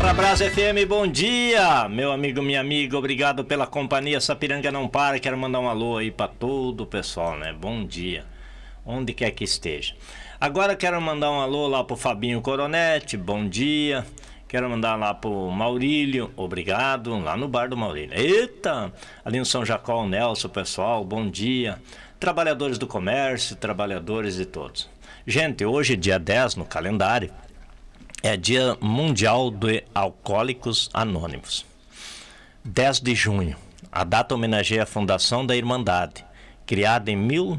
Ferrabras FM, bom dia, meu amigo, minha amiga, obrigado pela companhia. Sapiranga não para, quero mandar um alô aí pra todo o pessoal, né? Bom dia, onde quer que esteja. Agora quero mandar um alô lá pro Fabinho Coronete, bom dia. Quero mandar lá pro Maurílio, obrigado, lá no bar do Maurílio. Eita, ali no São Jacó, o Nelson, pessoal, bom dia. Trabalhadores do comércio, trabalhadores de todos. Gente, hoje, dia 10 no calendário, é Dia Mundial de Alcoólicos Anônimos. 10 de junho, a data homenageia a fundação da Irmandade, criada em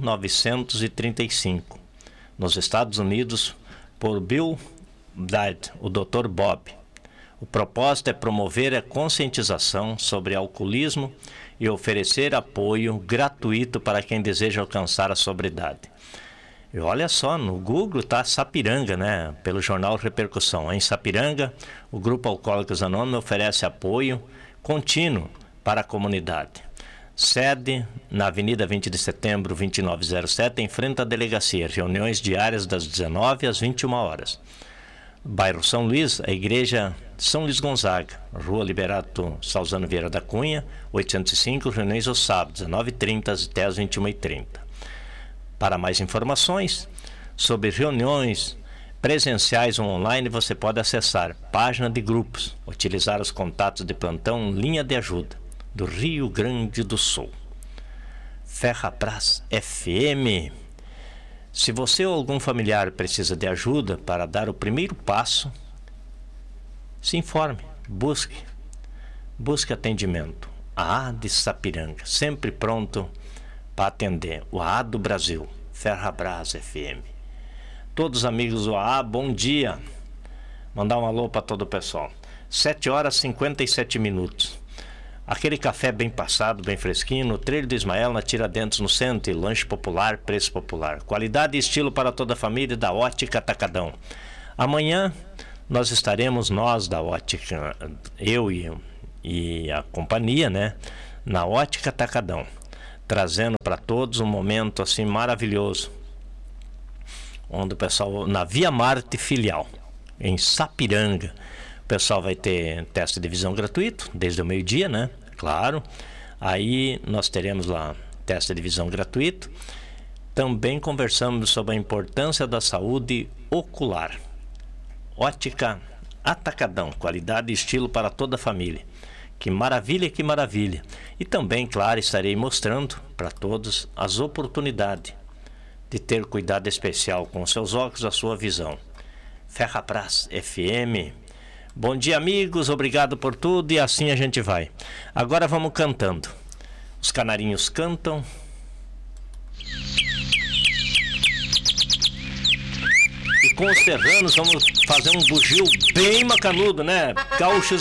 1935, nos Estados Unidos, por Bill Bright, o Dr. Bob. O propósito é promover a conscientização sobre alcoolismo e oferecer apoio gratuito para quem deseja alcançar a sobriedade. E olha só, no Google tá Sapiranga, né? Pelo jornal Repercussão. Em Sapiranga, o Grupo Alcoólicos Anônimos oferece apoio contínuo para a comunidade. Sede na Avenida 20 de Setembro, 2907, em frente à delegacia. Reuniões diárias das 19 às 21 horas. Bairro São Luís, a Igreja São Luís Gonzaga, Rua Liberato Salzano Vieira da Cunha, 805, reuniões aos sábados, 19h30 até às 21h30. Para mais informações sobre reuniões presenciais ou online, você pode acessar página de grupos, utilizar os contatos de plantão Linha de Ajuda, do Rio Grande do Sul. Ferrabras FM. Se você ou algum familiar precisa de ajuda para dar o primeiro passo, se informe, busque atendimento. A A de Sapiranga, sempre pronto para atender. O AA do Brasil, Ferrabras FM. Todos os amigos do AA, bom dia. Mandar um alô para todo o pessoal. 7h57. Aquele café bem passado, bem fresquinho, no Trilho do Ismael, na Tiradentes, no centro. Lanche popular, preço popular. Qualidade e estilo para toda a família da Ótica Atacadão. Amanhã nós estaremos, nós da Ótica, eu e a companhia, né? Na Ótica Atacadão, trazendo para todos um momento assim maravilhoso, onde o pessoal, na Via Marte Filial, em Sapiranga, o pessoal vai ter teste de visão gratuito, desde o meio-dia, né? Claro. Aí nós teremos lá teste de visão gratuito. Também conversamos sobre a importância da saúde ocular. Ótica Atacadão, qualidade e estilo para toda a família. Que maravilha, que maravilha. E também, claro, estarei mostrando para todos as oportunidades de ter cuidado especial com os seus óculos, a sua visão. Ferrabras FM. Bom dia, amigos, obrigado por tudo e assim a gente vai. Agora vamos cantando. Os canarinhos cantam. E com os serranos vamos fazer um bugio bem macanudo, né? Gaúchos